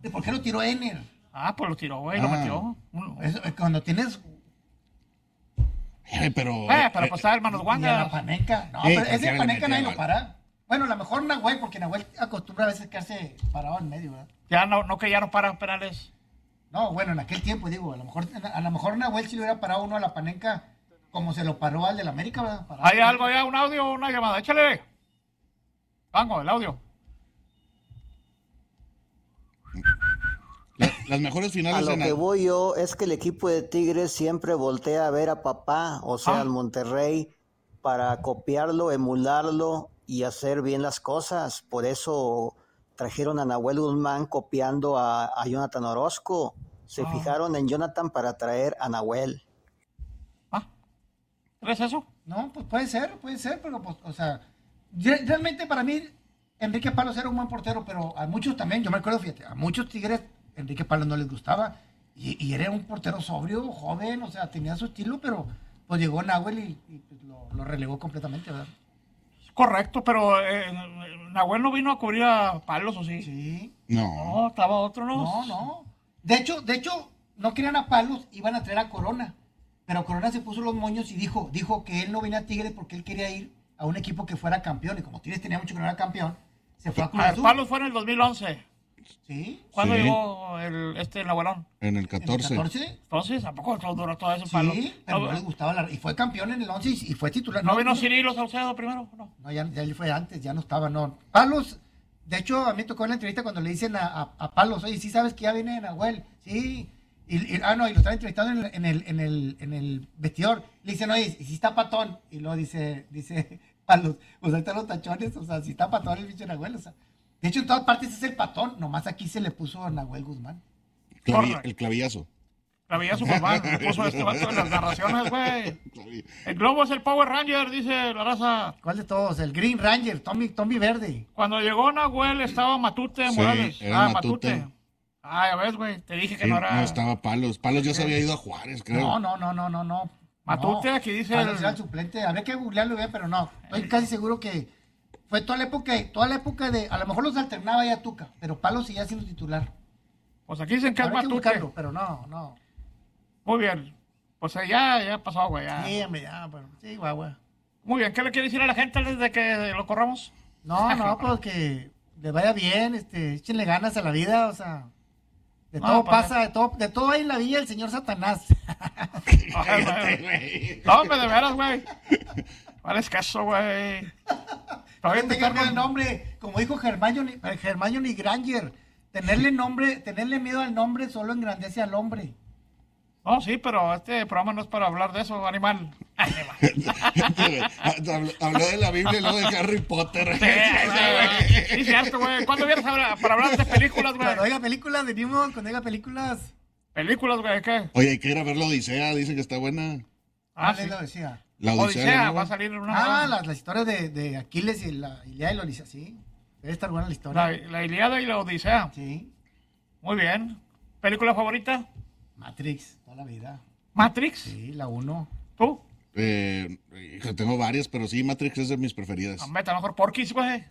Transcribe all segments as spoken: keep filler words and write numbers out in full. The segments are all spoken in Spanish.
por qué lo tiró Ener? Ah, pues lo tiró, güey, ah. lo metió. Eso, cuando tienes... Eh, pero... Eh, pero pues está hermanos Wanga. La Panenka. No, eh, pero ese Panenka nadie lo para. Bueno, a lo mejor Nahuel, porque Nahuel acostumbra a veces quedarse parado en medio, ¿verdad? Ya no, no que ya no paran penales. No, bueno, en aquel tiempo, digo, a lo mejor a lo mejor Nahuel si le hubiera parado uno a la Panenka como se lo paró al del América, ¿verdad? Parado. ¿Hay algo ya, un audio, una llamada? Échale. Vango, el audio. La, las mejores finales... A lo en que la... voy yo es que el equipo de Tigres siempre voltea a ver a papá, o sea, ah. al Monterrey, para copiarlo, emularlo y hacer bien las cosas. Por eso trajeron a Nahuel Guzmán copiando a, a Jonathan Orozco. Se ah. fijaron en Jonathan para traer a Nahuel. ¿Ah? ¿Crees eso? No, pues puede ser, puede ser, pero pues, o sea, realmente para mí Enrique Palos era un buen portero, pero a muchos también, yo me acuerdo, fíjate, a muchos Tigres Enrique Palos no les gustaba, y, y era un portero sobrio, joven, o sea, tenía su estilo, pero pues llegó Nahuel y, y pues, lo, lo relegó completamente, ¿verdad? Correcto, pero eh, Nahuel no vino a cubrir a Palos, ¿o sí? Sí. No. No, estaba otro, ¿no? No, no. De hecho, de hecho, no querían a Palos, iban a traer a Corona, pero Corona se puso los moños y dijo, dijo que él no venía a Tigres porque él quería ir a un equipo que fuera campeón, y como Tigres tenía mucho que no era campeón, se fue a Cruz Azul. Palos fue en el dos mil once. ¿Sí? ¿Cuándo sí. llegó el, este Nahuelón? En el catorce. ¿En el catorce? Entonces, ¿a poco duró todo ese sí, Palos? Sí, pero no, no les gustaba la... Y fue campeón en el once y, y fue titular. ¿No, no vino Cirilo Saucedo primero? No, no ya, ya él fue antes, ya no estaba, no. Palos, de hecho, a mí me tocó en la entrevista cuando le dicen a, a, a Palos, oye, ¿sí sabes que ya viene Nahuel? Sí. Y, y, ah, no, y lo están entrevistando en el, en el, en el, en el vestidor. Le dicen, oye, ¿y si está patón? Y luego dice, dice Palos, pues ahí están los tachones, o sea, si está patón el bicho Nahuel, o sea. De hecho, en todas partes es el patón, nomás aquí se le puso a Nahuel Guzmán. Clavi, el clavillazo. Clavillazo Guzmán, le puso este vato en las narraciones, güey. El globo es el Power Ranger, dice la raza. ¿Cuál de todos? El Green Ranger, Tommy, Tommy Verde. Cuando llegó Nahuel estaba Matute Morales. Sí, ah, Matute. Matute. Ah, ya ves, güey, te dije que sí, no era... No, estaba Palos. Palos ya se había ido a Juárez, creo. No, no, no, no, no, no. Matute, no. aquí dice... Palos era el suplente, habría que googlearlo bien, pero no. Estoy casi seguro que... Fue toda la época, toda la época de, a lo mejor los alternaba ya Tuca, pero Palos seguía siendo titular. Pues aquí dicen que Habrá es Matute. buscarlo, pero no, no. Muy bien. Pues ya, ya pasó, güey. Ya. Sí, hombre, ya, pero sí, güey, güey. Muy bien, ¿qué le quiere decir a la gente desde que lo corramos? No, no, pues que le vaya bien, este, échenle ganas a la vida, o sea, de no, todo pues, pasa, de todo, de todo hay en la vida el señor Satanás. Ay, no, hombre, de veras, güey. ¿Cuál es caso, güey? Todavía te con el nombre, como dijo Hermione, Hermione Granger, tenerle nombre, tenerle miedo al nombre solo engrandece al hombre. No, sí, pero este programa no es para hablar de eso, animal. Animal. Habló de la Biblia y luego de Harry Potter. Sí, güey. Sí, cierto, güey. ¿Cuándo vienes a, para hablar de películas, güey? Cuando oiga películas, venimos, cuando oiga películas. ¿Películas, güey? ¿Qué? Oye, hay que ir a ver la Odisea, dicen que está buena. Ah, sí. La Odisea. La Odisea, Odisea va a salir en una... Ah, las la historias de, de Aquiles y la Ilíada y la Odisea, sí. Debe estar buena la historia. La, la Ilíada y la Odisea. Sí. Muy bien. ¿Película favorita? Matrix, toda la vida. ¿Matrix? Sí, la uno. ¿Tú? Eh, tengo varias, pero sí, Matrix es de mis preferidas. No, meta mejor Porky's, güey.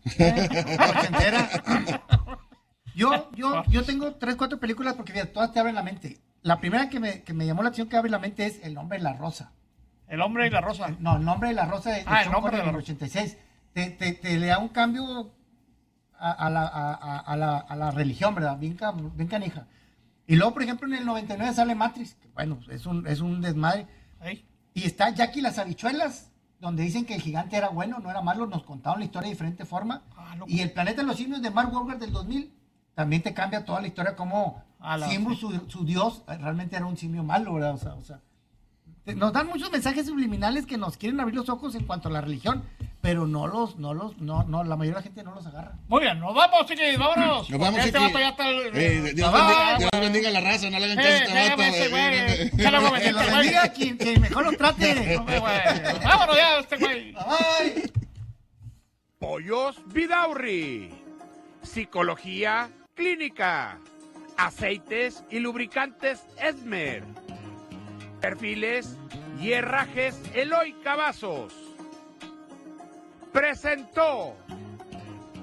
yo, yo, yo tengo tres, cuatro películas porque fíjate, todas te abren la mente. La primera que me, que me llamó la atención que abre la mente es El Hombre de la Rosa. El Hombre y la Rosa. No, El Nombre de la Rosa de, ah, de El Nombre de la Rosa. ochenta y seis. Te, te, te le da un cambio a, a, la, a, a, la, a la religión, ¿verdad? Bien, bien canija. Y luego, por ejemplo, en el noventa y nueve sale Matrix, que bueno, es un, es un desmadre. ¿Hey? Y está Jackie y las habichuelas, donde dicen que el gigante era bueno, no era malo, nos contaron la historia de diferente forma. Ah, y El Planeta de los Simios de Mark Wahlberg del dos mil, también te cambia toda la historia, como ah, Simbu, sí. su, su dios, realmente era un simio malo, ¿verdad? O sea, o sea, nos dan muchos mensajes subliminales que nos quieren abrir los ojos en cuanto a la religión, pero no los, no los, no, no, la mayoría de la gente no los agarra. Muy bien, nos vamos, chiquis, vámonos. Nos vamos, este chiquis. vato ya está el... eh, Dios, bendiga, Dios bendiga a la raza, no le hagan caso a este vato. Este güey. Que lo bendiga quien, quien mejor lo trate. Hombre, güey. Vámonos ya, este güey. Ay. Pollos Vidaurri. Psicología clínica. Aceites y lubricantes Esmer. Perfiles y herrajes Eloy Cavazos. Presentó